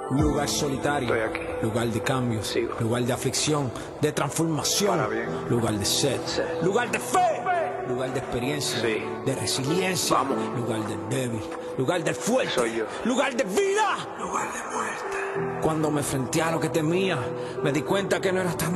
Lugar solitario, Estoy aquí. lugar de cambio, Sigo. lugar de aflicción, de transformación, Para bien. lugar de sed, lugar de fe, lugar de experiencia, Sí. de resiliencia, Vamos. lugar del débil, lugar del fuerte, Soy yo. lugar de vida, lugar de muerte. Cuando me enfrenté a lo que temía, me di cuenta que no era tan